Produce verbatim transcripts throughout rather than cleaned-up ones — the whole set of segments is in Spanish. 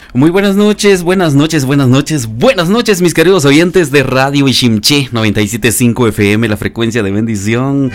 Muy buenas noches, buenas noches, buenas noches, buenas noches, mis queridos oyentes de Radio Ishimché noventa y siete punto cinco F M, la frecuencia de bendición.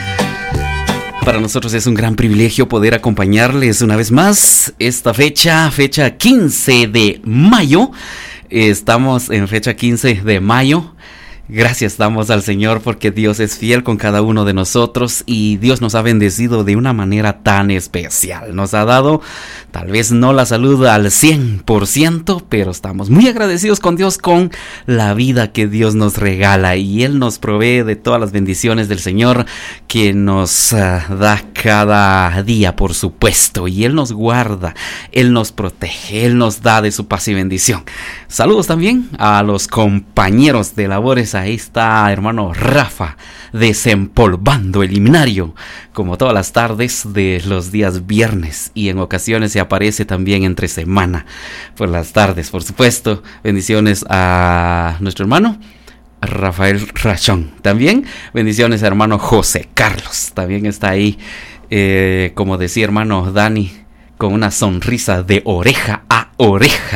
Para nosotros es un gran privilegio poder acompañarles una vez más esta fecha, fecha quince de mayo. Estamos en fecha quince de mayo. Gracias damos al Señor porque Dios es fiel con cada uno de nosotros y Dios nos ha bendecido de una manera tan especial. Nos ha dado, tal vez no la salud al cien por ciento, pero estamos muy agradecidos con Dios con la vida que Dios nos regala y Él nos provee de todas las bendiciones del Señor que nos uh, da cada día, por supuesto, y Él nos guarda, Él nos protege, Él nos da de su paz y bendición. Saludos también a los compañeros de labores. Ahí está hermano Rafa desempolvando el himnario, como todas las tardes de los días viernes, y en ocasiones se aparece también entre semana por las tardes, por supuesto. Bendiciones a nuestro hermano Rafael Rachón. También bendiciones a hermano José Carlos, también está ahí, eh, como decía hermano Dani, con una sonrisa de oreja a oreja.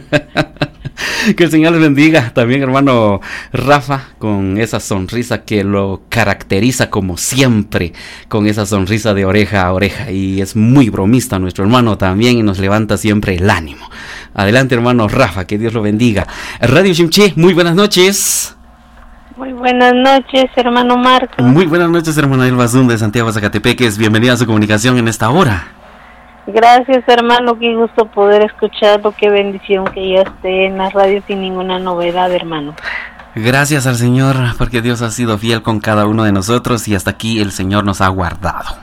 Que el Señor les bendiga. También hermano Rafa, con esa sonrisa que lo caracteriza como siempre, con esa sonrisa de oreja a oreja, y es muy bromista nuestro hermano también y nos levanta siempre el ánimo. Adelante hermano Rafa, que Dios lo bendiga. Radio Ishimché, muy buenas noches. Muy buenas noches hermano Marco. Muy buenas noches hermano Elba Zoom de Santiago Zacatepeques. Bienvenida a su comunicación en esta hora. Gracias hermano, qué gusto poder escucharlo, qué bendición que ya esté en la radio sin ninguna novedad hermano. Gracias al Señor porque Dios ha sido fiel con cada uno de nosotros y hasta aquí el Señor nos ha guardado.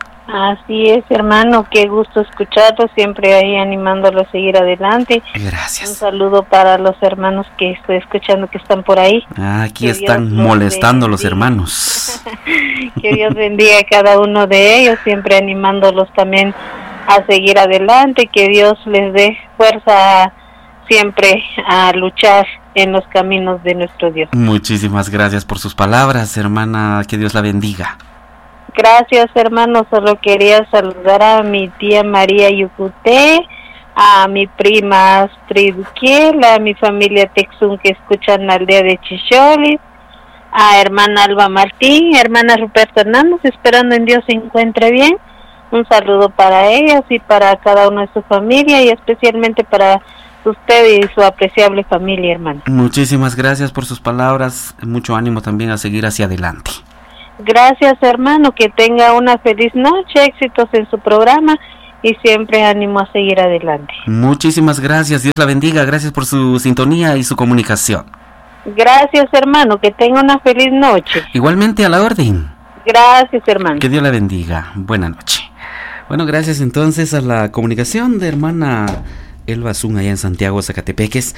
Así es hermano, qué gusto escucharlo, siempre ahí animándolo a seguir adelante. Gracias. Un saludo para los hermanos que estoy escuchando que están por ahí. Ah, aquí que están Dios molestando los hermanos. Que Dios bendiga a cada uno de ellos, siempre animándolos también a seguir adelante, que Dios les dé fuerza siempre a luchar en los caminos de nuestro Dios. Muchísimas gracias por sus palabras, hermana, que Dios la bendiga. Gracias, hermano, solo quería saludar a mi tía María Yucuté, a mi prima Astrid Uquiel, a mi familia Texún que escuchan la aldea de Chicholis, a hermana Alba Martín, hermana Ruperto Hernández, esperando en Dios se encuentre bien. Un saludo para ellas y para cada uno de su familia y especialmente para usted y su apreciable familia, hermano. Muchísimas gracias por sus palabras, mucho ánimo también a seguir hacia adelante. Gracias, hermano, que tenga una feliz noche, éxitos en su programa y siempre ánimo a seguir adelante. Muchísimas gracias, Dios la bendiga, gracias por su sintonía y su comunicación. Gracias, hermano, que tenga una feliz noche. Igualmente a la orden. Gracias, hermano. Que Dios la bendiga, buena noche. Bueno, gracias entonces a la comunicación de hermana Elba Zoom allá en Santiago Zacatepeques.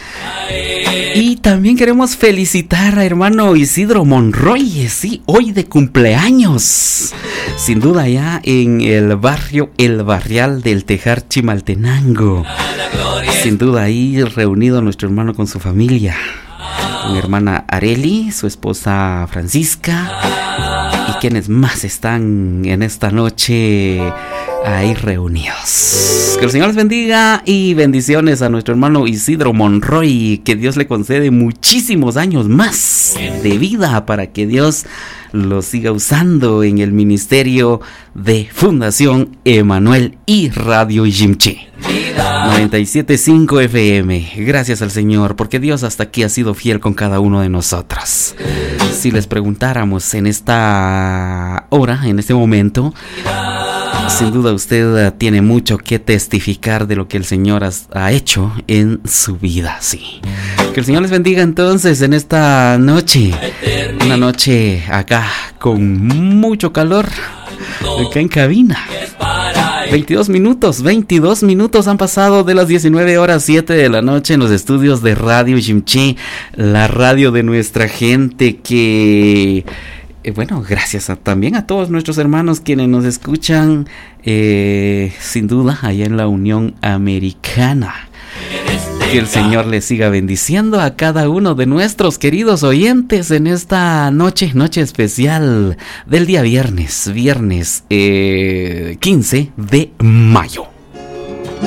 Y también queremos felicitar a hermano Isidro Monroy, sí, hoy de cumpleaños. Sin duda allá en el barrio El Barrial del Tejar Chimaltenango. Sin duda ahí reunido nuestro hermano con su familia. Mi hermana Areli, su esposa Francisca y quienes más están en esta noche ahí reunidos. Que el Señor les bendiga y bendiciones a nuestro hermano Isidro Monroy, que Dios le concede muchísimos años más de vida para que Dios lo siga usando en el ministerio de Fundación Emanuel y Radio Ishimché noventa y siete punto cinco F M. Gracias al Señor porque Dios hasta aquí ha sido fiel con cada uno de nosotros. Si les preguntáramos en esta hora, en este momento, sin duda usted tiene mucho que testificar de lo que el Señor ha hecho en su vida, sí. Que el Señor les bendiga entonces en esta noche. Una noche acá con mucho calor, acá en cabina. veintidós minutos, veintidós minutos han pasado de las diecinueve horas siete de la noche en los estudios de Radio Ishimché, la radio de nuestra gente que... Eh, bueno, gracias a, también a todos nuestros hermanos quienes nos escuchan, eh, sin duda, allá en la Unión Americana. Que el Señor les siga bendiciendo a cada uno de nuestros queridos oyentes en esta noche, noche especial del día viernes, viernes eh, quince de mayo.